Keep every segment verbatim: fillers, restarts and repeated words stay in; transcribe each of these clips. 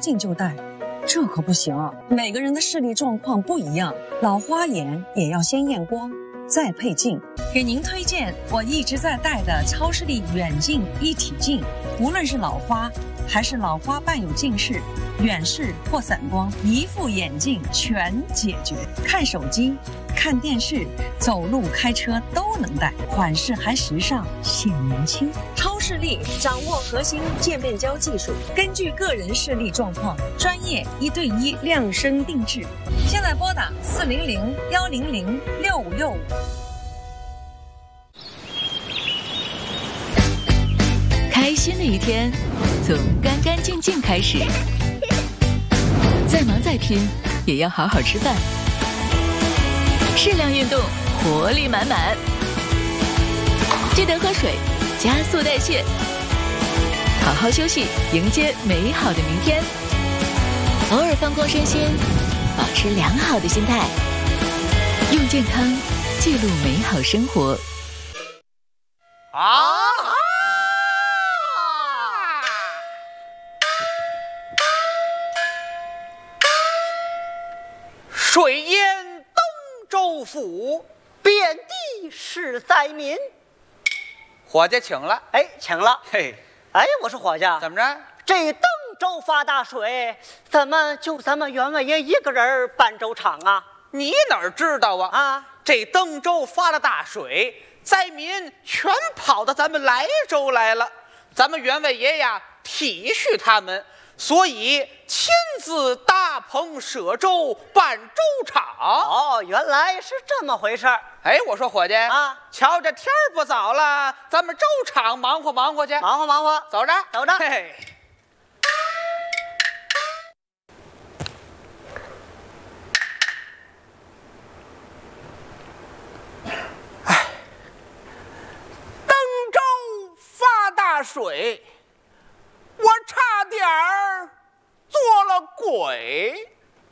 近就戴，这可不行。每个人的视力状况不一样，老花眼也要先验光，再配镜。给您推荐我一直在戴的超视力远近一体镜，无论是老花还是老花伴有近视、远视或散光，一副眼镜全解决。看手机、看电视、走路、开车都能戴，款式还时尚，显年轻。超视力掌握核心渐变焦技术，根据个人视力状况，专业一对一量身定制。现在拨打四零零幺零零六五六五。 开心的一天从干干净净开始，再忙再拼也要好好吃饭，适量运动，活力满满。记得喝水，加速代谢，好好休息，迎接美好的明天。偶尔放空身心，保持良好的心态，用健康记录美好生活。 啊！水淹登州府， 遍地是灾民。 伙计请了， 哎，请了。 嘿， 哎，我说伙计， 怎么着？ 这登州发大水，怎么就咱们员外爷一个人搬州场啊？ 你哪儿知道啊？ 啊， 这登州发了大水，灾民全跑到咱们莱州来了。咱们员外爷呀体恤他们，所以亲自搭棚舍舟办州场。 哦，原来是这么回事儿。 哎，我说伙计啊， 瞧这天儿不早了，咱们州场忙活忙活去。 忙活忙活， 走着走着。 嘿，哎，登州发大水，我差点儿做了鬼。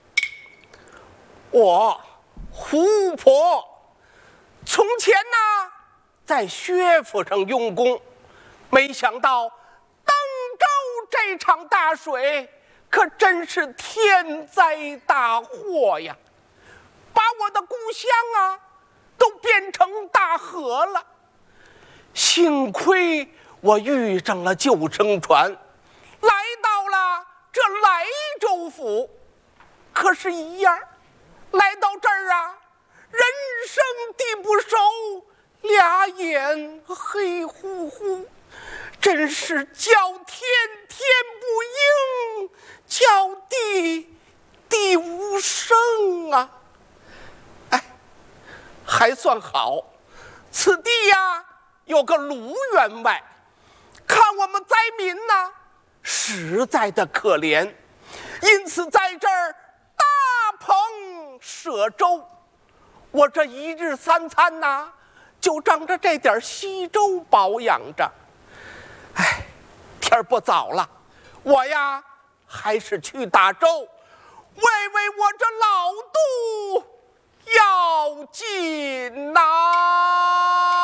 我胡婆从前呢在薛府上用功，没想到登州这场大水可真是天灾大祸呀，把我的故乡啊都变成大河了。幸亏我遇上了救生船，来到了这莱州府。可是一样，来到这儿啊，人生地不熟，俩眼黑乎乎，真是叫天天不应，叫地地无声啊！哎，还算好，此地呀有个卢员外，看我们灾民呐实在的可怜，因此在这儿搭棚舍舟。我这一日三餐呐就仗着这点稀粥保养着。哎，天儿不早了，我呀还是去打粥，喂喂我这老肚要紧呐。